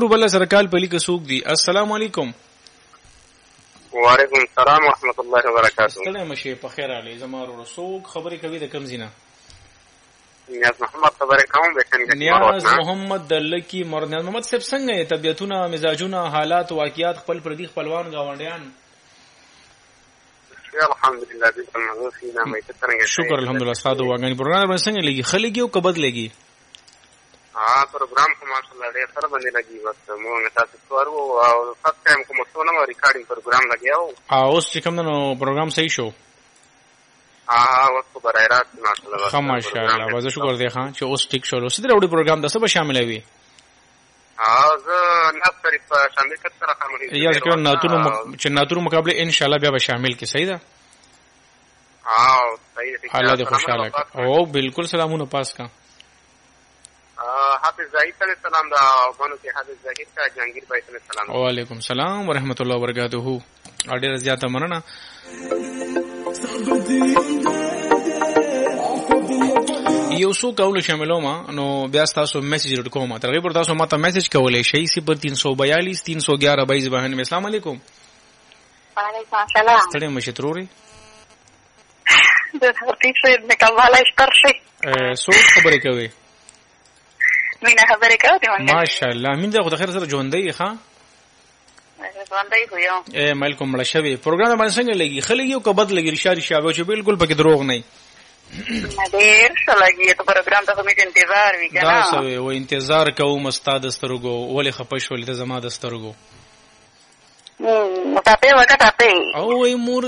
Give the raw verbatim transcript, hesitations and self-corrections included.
بل سرکال پلی کسوک دی. السلام علیکم. وعلیکم السلام ورحمۃ اللہ وبرکاتہ. ستړی مشه په خیر علی زمارو رسوک خبرې کوي د کم زینا. نیاز محمد خبرې کوم به څنګه نیاز محمد دلکی مر نیاز محمد صاحب څنګه طبيعتونه مزاجونه حالات واقعیات خپل پردي خپلوان گاونډیان؟ الحمدلله دې څنګه سینا مې څنګه شکر الحمدلله. ساده واغانی پروګرام باندې څنګه لګي خلګي او کبد لګي؟ ها پروګرام کوم ماشاءالله ډېر سره باندې لګي بس موږ تاسو ورو او فرست ټایم کوم څه نو ریکارډینګ پروګرام لګیاو او اوس چې کوم نو پروګرام صحیح شو؟ ها اوس په برای راست ماشاءالله. ها ماشاءالله وزه شکر دی خان چې اوس ټیک شول. سید راوړي پروګرام د څه به شامل وي؟ ها زه ناصری په شامل کړه سره کوم یا ځکه ناتونو چې ناتونو مقابله ان شاء الله بیا به شامل کی. صحیح ده؟ ها صحیح دی. الله دې خوشاله کړه. او بالکل سلامونه پاس کا. حافظ زاهد علیہ السلام دا باندې کې حافظ زاهد کا جهانگیر بھائی علیہ السلام. وعلیکم السلام ورحمۃ اللہ وبرکاتہ. ډېر زیاته مننه. یو څو کول شاملو ما نو بیا تاسو میسج ورکړ کوم ترغیب ور تاسو ماته میسج کولای شئ صفر تین سو بیالیس تین سو گیارہ بائیس باندې. السلام علیکم. وعلیکم السلام. ستړي مشتروري د هرتی څه د کمالای سترشي سو خبرې کوي. مینه خبرې کوي ماشاءالله. مين دا خو د خیر سره ژوندۍ ښا ژوندۍ خو یو اے مالکم مړ شوی. پروګرام باندې څنګه لګي خلګي او کبد لګي رشاري شابه چې بالکل پکې دروغ نه ډېر څه لګي. ته پروګرام ته مې انتظار وی کنه دا سوي و انتظار کوم استاد سترګو ولې خپش ولې ته زما د سترګو مم ته په وکړه ته او وای مور